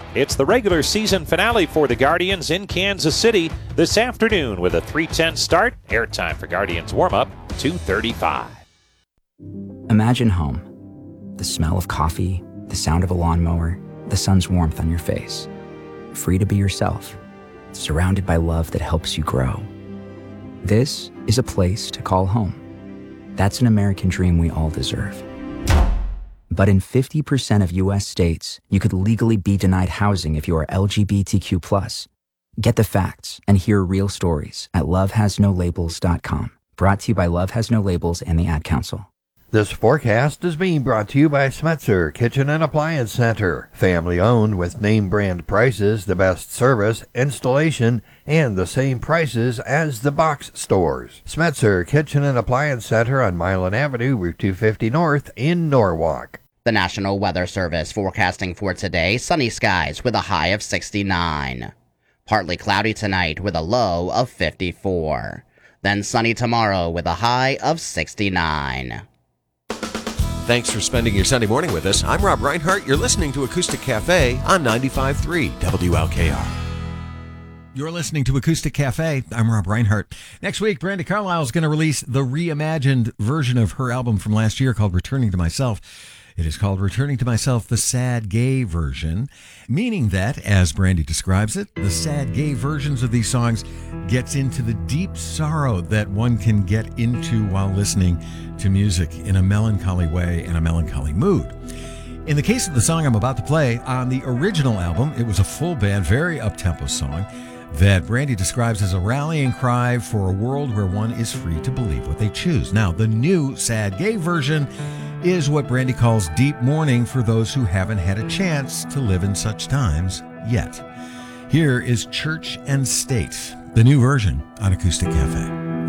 It's the regular season finale for the Guardians in Kansas City this afternoon with a 3:10 start. Airtime for Guardians warm-up, 2:35. Imagine home. The smell of coffee, the sound of a lawnmower, the sun's warmth on your face. Free to be yourself, surrounded by love that helps you grow. This is a place to call home. That's an American dream we all deserve. But in 50% of U.S. states, you could legally be denied housing if you are LGBTQ+. Get the facts and hear real stories at lovehasnolabels.com. Brought to you by Love Has No Labels and the Ad Council. This forecast is being brought to you by Smetzer Kitchen and Appliance Center. Family owned with name brand prices, the best service, installation, and the same prices as the box stores. Smetzer Kitchen and Appliance Center on Milan Avenue, Route 250 North in Norwalk. The National Weather Service forecasting for today, sunny skies with a high of 69. Partly cloudy tonight with a low of 54. Then sunny tomorrow with a high of 69. Thanks for spending your Sunday morning with us. I'm Rob Reinhart. You're listening to Acoustic Cafe on 95.3 WLKR. You're listening to Acoustic Cafe. I'm Rob Reinhart. Next week, Brandi Carlile is going to release the reimagined version of her album from last year called Returning to Myself. It is called Returning to Myself, the sad gay version, meaning that, as Brandi describes it, the sad gay versions of these songs gets into the deep sorrow that one can get into while listening to music in a melancholy way, in a melancholy mood. In the case of the song I'm about to play, on the original album, it was a full band, very up-tempo song that Brandi describes as a rallying cry for a world where one is free to believe what they choose. Now, the new sad gay version is what Brandi calls deep mourning for those who haven't had a chance to live in such times yet. Here is Church and State, the new version on Acoustic Cafe.